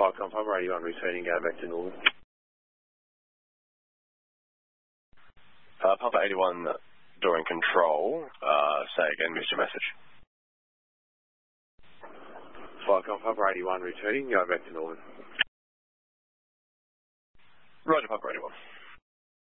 Firecom Papa 81 returning, go back to Northern. Papa 81, during control. Say again, missed your message. Firecom Papa 81 returning, go back to Northern. Roger, Papa 81.